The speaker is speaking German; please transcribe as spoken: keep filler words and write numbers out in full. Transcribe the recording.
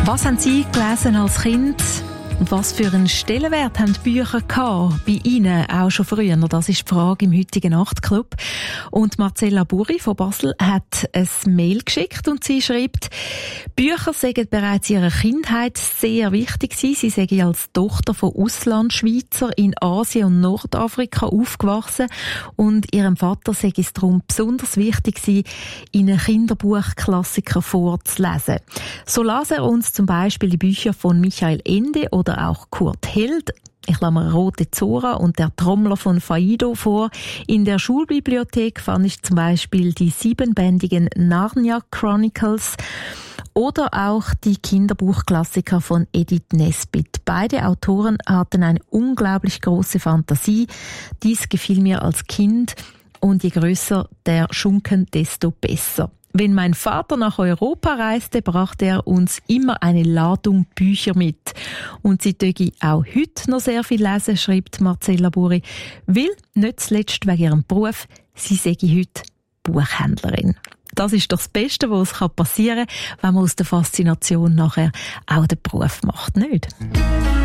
Was haben Sie gelesen als Kind? Was für einen Stellenwert haben die Bücher gehabt? Bei Ihnen auch schon früher? Das ist die Frage im heutigen Nachtclub. Und Marcella Buri von Basel hat ein Mail geschickt und sie schreibt, Bücher seien bereits in ihrer Kindheit sehr wichtig gewesen. Sie seien als Tochter von Auslandschweizer in Asien und Nordafrika aufgewachsen und ihrem Vater sei es darum besonders wichtig gewesen, ihnen Kinderbuchklassiker vorzulesen. So las er uns zum Beispiel die Bücher von Michael Ende oder auch Kurt Held, ich lasse mir Rote Zora und der Trommler von Faido vor. In der Schulbibliothek fand ich zum Beispiel die siebenbändigen Narnia Chronicles oder auch die Kinderbuchklassiker von Edith Nesbit. Beide Autoren hatten eine unglaublich große Fantasie. Dies gefiel mir als Kind und je größer der Schunken, desto besser. Wenn mein Vater nach Europa reiste, brachte er uns immer eine Ladung Bücher mit. Und sie töge auch heute noch sehr viel lesen, schreibt Marcella Buri, weil, nicht zuletzt wegen ihrem Beruf, sie sei heute Buchhändlerin. Das ist doch das Beste, was passieren kann, wenn man aus der Faszination nachher auch den Beruf macht, nicht?